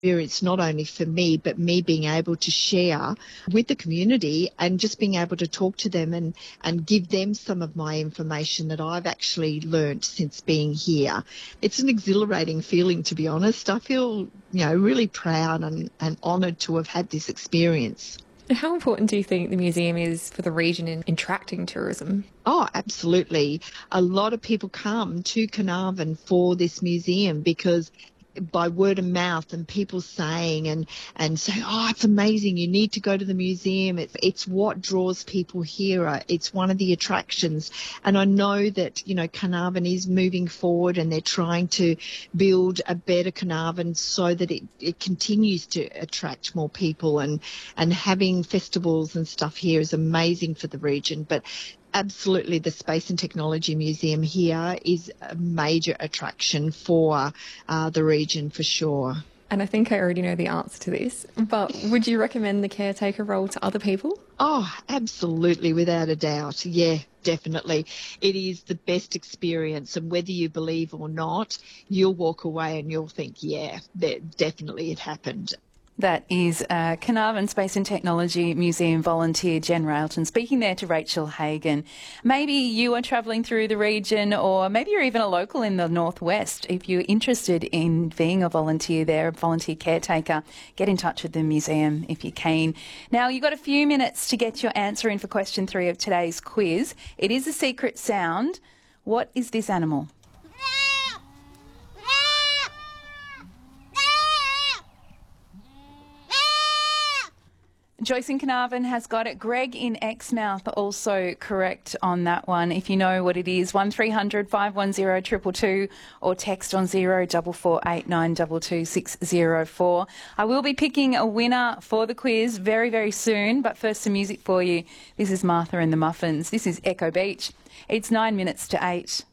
experience, not only for me, but me being able to share with the community and just being able to talk to them and give them some of my information that I've actually learnt since being here. It's an exhilarating feeling, to be honest. I feel, really proud and honoured to have had this experience. How important do you think the museum is for the region in attracting tourism? Oh, absolutely. A lot of people come to Carnarvon for this museum because by word of mouth and people saying and saying, oh, it's amazing, you need to go to the museum. It's what draws people here. It's one of the attractions. And I know that, Carnarvon is moving forward and they're trying to build a better Carnarvon so that it continues to attract more people and having festivals and stuff here is amazing for the region. But absolutely, the Space and Technology Museum here is a major attraction for the region for sure. And I think I already know the answer to this, but would you recommend the caretaker role to other people? Oh, absolutely, without a doubt. Yeah, definitely. It is the best experience, and whether you believe or not, you'll walk away and you'll think, yeah, definitely it happened. That is Carnarvon Space and Technology Museum volunteer Jen Railton speaking there to Rachel Hagan. Maybe you are travelling through the region, or maybe you're even a local in the northwest. If you're interested in being a volunteer there, a volunteer caretaker, get in touch with the museum if you're keen. Now, you've got a few minutes to get your answer in for question 3 of today's quiz. It is a secret sound. What is this animal? Joyce in Carnarvon has got it. Greg in Exmouth also correct on that one. If you know what it is, 1300 510 222 or text on 0448 604. I will be picking a winner for the quiz very, very soon, but first some music for you. This is Martha and the Muffins. This is Echo Beach. It's 9 minutes to 8.